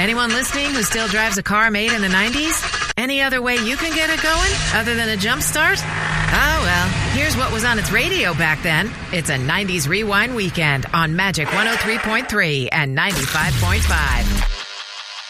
Anyone listening who still drives a car made in the 90s? Any other way you can get it going other than a jump start? Oh, well, here's what was on its radio back then. It's a 90s Rewind weekend on Magic 103.3 and 95.5.